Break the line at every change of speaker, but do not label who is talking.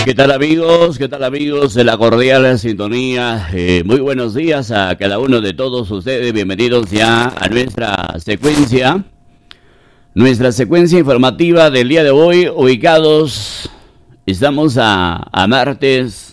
¿Qué tal amigos? ¿Qué tal amigos de la cordial sintonía? Muy buenos días a cada uno de todos ustedes. Bienvenidos ya a nuestra secuencia informativa del día de hoy. Estamos a martes